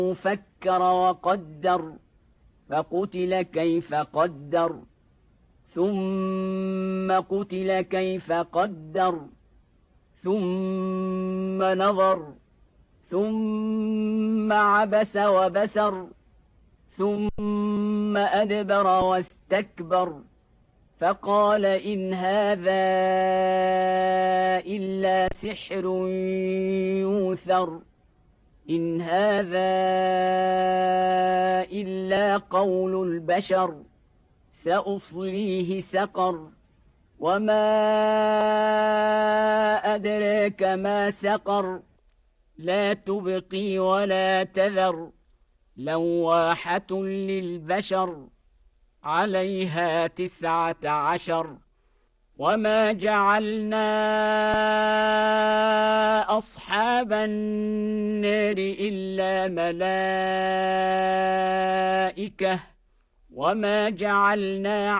فكر وقدر فقتل كيف قدر ثم قتل كيف قدر ثم نظر ثم عبس وبسر ثم أدبر واستكبر فقال إن هذا إلا سحر يوثر إن هذا إلا قول البشر سأصليه سقر وما أدراك ما سقر لا تبقي ولا تذر لواحة للبشر عليها 19 وما جعلنا أصحاب النار إلا ملائكة وما جعلنا